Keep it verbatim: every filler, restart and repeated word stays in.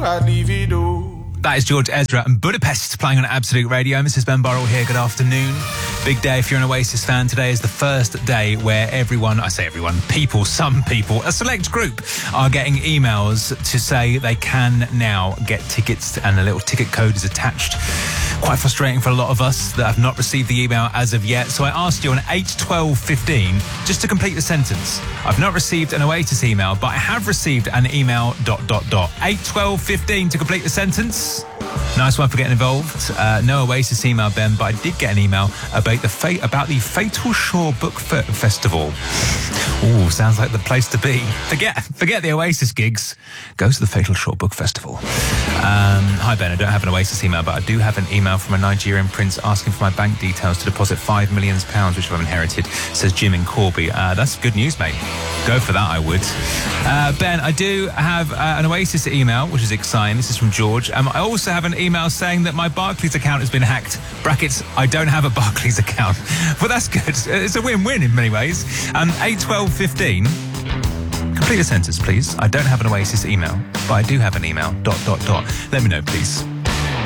That is George Ezra and Budapest playing on Absolute Radio. Missus Ben Burrell here, good afternoon. Big day if you're an Oasis fan. Today is the first day where everyone, I say everyone, people, some people, a select group are getting emails to say they can now get tickets, and a little ticket code is attached. Quite frustrating for a lot of us that have not received the email as of yet. So I asked you on eight twelve fifteen just to complete the sentence. I've not received an Oasis email, but I have received an email dot dot dot. eight twelve fifteen to complete the sentence. Nice one for getting involved. Uh, no Oasis email, Ben, but I did get an email about the fa- about the Fatal Shore Book Fe- Festival. Ooh, sounds like the place to be. Forget forget the Oasis gigs. Go to the Fatal Shore Book Festival. Um, hi, Ben. I don't have an Oasis email, but I do have an email from a Nigerian prince asking for my bank details to deposit five million pounds, which I've inherited, says Jim in Corby. Uh, that's good news, mate. Go for that, I would. Uh, Ben, I do have uh, an Oasis email, which is exciting. This is from George. Um, I also have an email saying that my Barclays account has been hacked. Brackets, I don't have a Barclays account. But that's good. It's a win-win in many ways. Um, eight twelve fifteen. Complete the sentence, please. I don't have an Oasis email, but I do have an email. Dot, dot, dot. Let me know, please.